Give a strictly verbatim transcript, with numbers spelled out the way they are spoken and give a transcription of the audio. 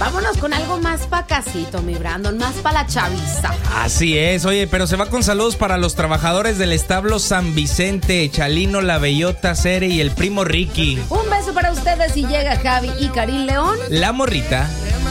Vámonos con algo más pa' casito, mi Brandon, más pa' la chaviza. Así es, oye, pero se va con saludos para los trabajadores del establo San Vicente, Chalino, La Bellota, Cere y el primo Ricky. Un beso para ustedes y llega Javi y Karim León. La Morrita.